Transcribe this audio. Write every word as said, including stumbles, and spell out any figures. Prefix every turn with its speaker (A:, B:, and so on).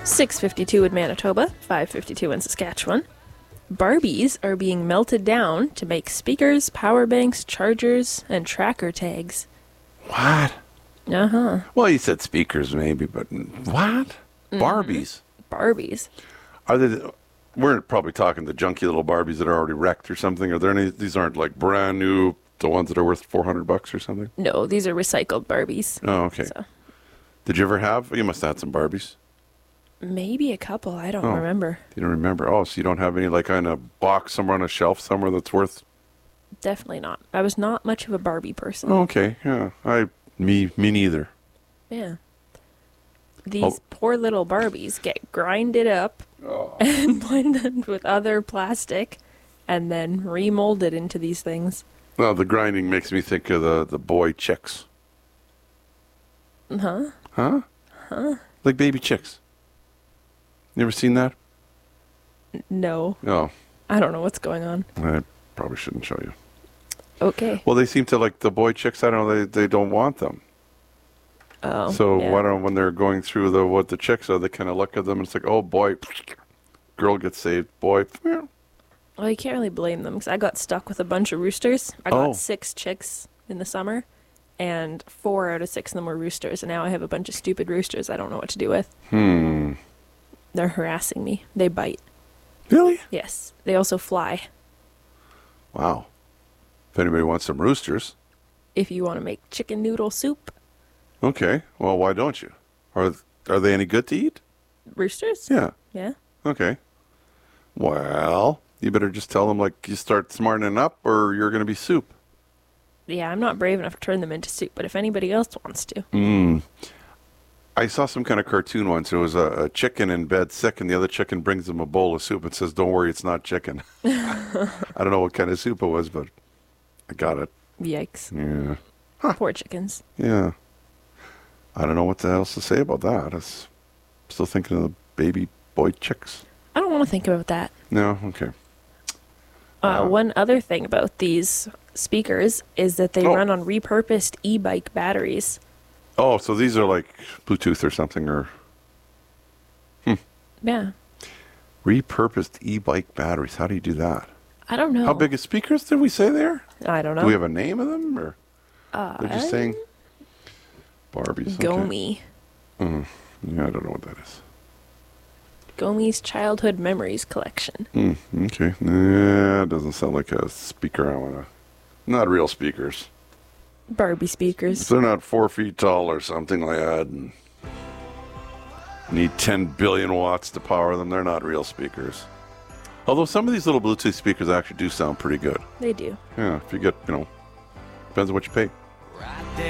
A: six fifty-two in Manitoba, five fifty-two in Saskatchewan. Barbies are being melted down to make speakers, power banks, chargers, and tracker tags.
B: What?
A: Uh-huh.
B: Well, you said speakers maybe, but what? Mm-hmm. Barbies?
A: Barbies.
B: Are they... The, we're probably talking the junky little Barbies that are already wrecked or something. Are there any... These aren't like brand new, the ones that are worth four hundred bucks or something?
A: No, these are recycled Barbies.
B: Oh, okay.
A: So.
B: Did you ever have... You must have had some Barbies.
A: Maybe a couple. I don't
B: oh,
A: remember.
B: You don't remember? Oh, so you don't have any like on a box somewhere on a shelf somewhere that's worth...
A: Definitely not. I was not much of a Barbie person.
B: Oh, okay. Yeah. I... Me, me neither.
A: Yeah. These
B: oh.
A: poor little Barbies get grinded up oh. and blended with other plastic and then remolded into these things.
B: Well, the grinding makes me think of the, the boy chicks.
A: Huh?
B: Huh?
A: Huh?
B: Like baby chicks. You ever seen that?
A: No.
B: Oh.
A: I don't know what's going on.
B: I probably shouldn't show you.
A: Okay.
B: Well, they seem to like the boy chicks. I don't know. They they don't want them.
A: Oh.
B: So
A: yeah.
B: why don't when they're going through the what the chicks are, they kind of look at them and it's like, oh boy, girl gets saved, boy.
A: Well, you can't really blame them because I got stuck with a bunch of roosters. I got
B: oh.
A: six chicks in the summer, and four out of six of them were roosters. And now I have a bunch of stupid roosters I don't know what to do with.
B: Hmm.
A: They're harassing me. They bite.
B: Really?
A: Yes. They also fly.
B: Wow. If anybody wants some roosters.
A: If you want to make chicken noodle soup.
B: Okay. Well, why don't you? Are are they any good to eat?
A: Roosters?
B: Yeah.
A: Yeah.
B: Okay. Well, you better just tell them, like, you start smartening up or you're going to be soup.
A: Yeah, I'm not brave enough to turn them into soup, but if anybody else wants to.
B: Mm. I saw some kind of cartoon once. It was a, a chicken in bed sick, and the other chicken brings them a bowl of soup and says, don't worry, it's not chicken. I don't know what kind of soup it was, but I got it.
A: Yikes.
B: Yeah. Huh.
A: Poor chickens.
B: Yeah. I don't know what else to say about that. I'm still thinking of the baby boy chicks.
A: I don't want to think about that.
B: No? Okay.
A: Uh,
B: Uh,
A: one other thing about these speakers is that they
B: oh.
A: run on repurposed e-bike batteries.
B: Oh, so these are like Bluetooth or something, or... Hmm.
A: Yeah.
B: Repurposed e-bike batteries. How do you do that?
A: I don't know.
B: How big are speakers did we say there?
A: I don't know.
B: Do we have a name of them, or
A: uh,
B: they're just saying Barbies?
A: Gomi.
B: Okay. Mm, yeah, I don't know what that is.
A: Gomi's Childhood Memories Collection.
B: Mm, okay. Yeah, it doesn't sound like a speaker I want to... Not real speakers.
A: Barbie speakers.
B: If they're not four feet tall or something like that and need ten billion watts to power them, they're not real speakers. Although some of these little Bluetooth speakers actually do sound pretty good.
A: They do.
B: Yeah, if you get, you know, depends on what you pay.